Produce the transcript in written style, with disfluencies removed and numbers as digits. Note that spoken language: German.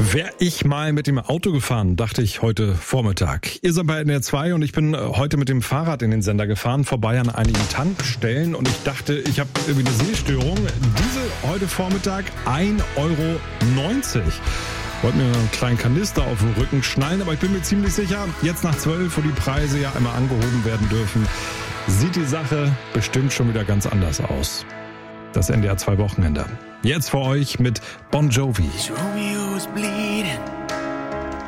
Wär ich mal mit dem Auto gefahren, dachte ich heute Vormittag. Ihr seid bei NDR 2 und ich bin heute mit dem Fahrrad in den Sender gefahren, vorbei an einigen Tankstellen und ich dachte, ich habe irgendwie eine Sehstörung. Diese heute Vormittag 1,90 €. Wollte mir einen kleinen Kanister auf den Rücken schnallen, aber ich bin mir ziemlich sicher, jetzt nach 12, wo die Preise ja immer angehoben werden dürfen, sieht die Sache bestimmt schon wieder ganz anders aus. Das NDR 2 Wochenende. Jetzt für euch mit Bon Jovi. Romeo is bleeding.